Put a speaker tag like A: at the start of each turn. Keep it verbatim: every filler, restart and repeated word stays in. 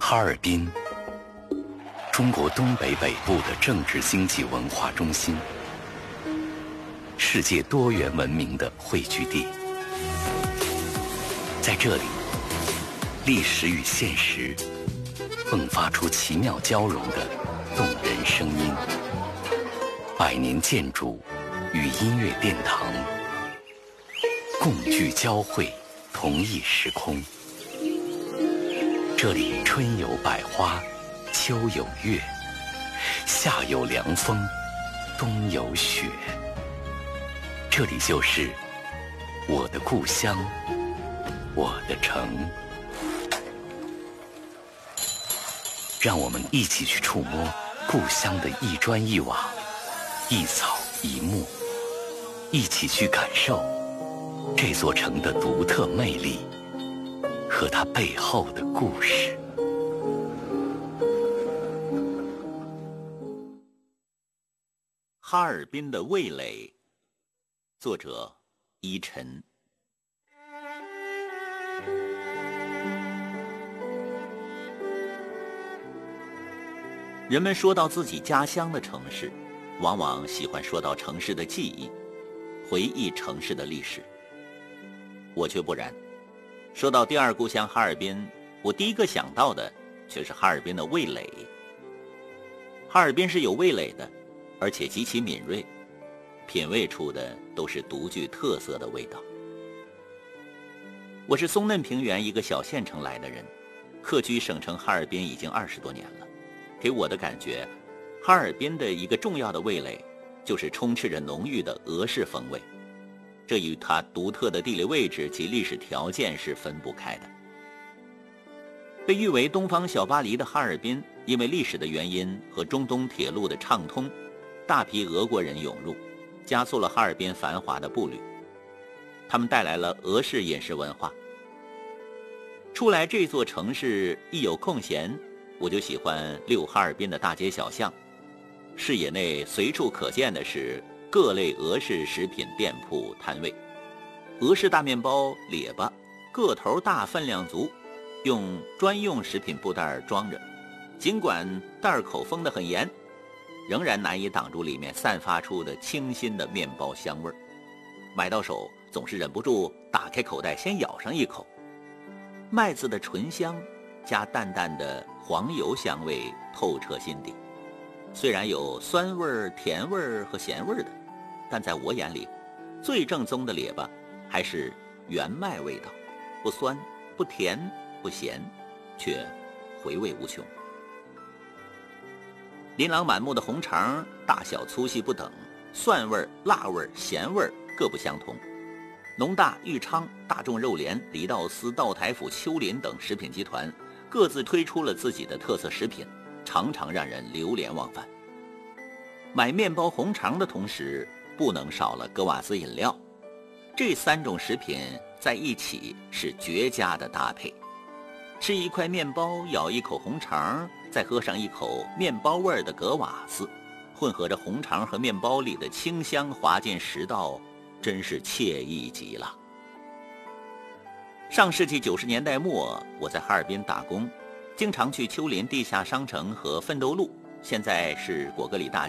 A: 哈尔滨，中国东北北部的政治经济文化中心，世界多元文明的汇聚地。在这里，历史与现实迸发出奇妙交融的动人声音，百年建筑与音乐殿堂共聚交汇，同一时空。这里春有百花，秋有月，夏有凉风，冬有雪。这里就是我的故乡，我的城。让我们一起去触摸故乡的一砖一瓦，一草一木，一起去感受这座城的独特魅力和它背后的故事。
B: 哈尔滨的味蕾，作者依晨。人们说到自己家乡的城市，往往喜欢说到城市的记忆，回忆城市的历史。我却不然，说到第二故乡哈尔滨，我第一个想到的却是哈尔滨的味蕾。哈尔滨是有味蕾的，而且极其敏锐，品味出的都是独具特色的味道。我是松嫩平原一个小县城来的人，客居省城哈尔滨已经二十多年了。给我的感觉，哈尔滨的一个重要的味蕾就是充斥着浓郁的俄式风味，这与它独特的地理位置及历史条件是分不开的。被誉为东方小巴黎的哈尔滨，因为历史的原因和中东铁路的畅通，大批俄国人涌入，加速了哈尔滨繁华的步履。他们带来了俄式饮食文化。初来这座城市，一有空闲，我就喜欢溜哈尔滨的大街小巷，视野内随处可见的是各类俄式食品店铺摊位，俄式大面包、列巴，个头大分量足，用专用食品布袋装着，尽管袋口封得很严，仍然难以挡住里面散发出的清新的面包香味儿。买到手总是忍不住打开口袋先咬上一口，麦子的醇香加淡淡的黄油香味透彻心底。虽然有酸味儿、甜味儿和咸味儿的，但在我眼里，最正宗的列巴还是原麦味道，不酸、不甜、不咸，却回味无穷。琳琅满目的红肠，大小粗细不等，蒜味儿、辣味儿、咸味儿各不相同。农大、裕昌、大众肉联、李道斯、道台府、丘林等食品集团各自推出了自己的特色食品，常常让人流连忘返。买面包红肠的同时，不能少了格瓦斯饮料，这三种食品在一起是绝佳的搭配。吃一块面包，咬一口红肠，再喝上一口面包味的格瓦斯，混合着红肠和面包里的清香滑进食道，真是惬意极了。上世纪九十年代末，我在哈尔滨打工，经常去丘陵地下商城和奋斗路，现在是果戈里大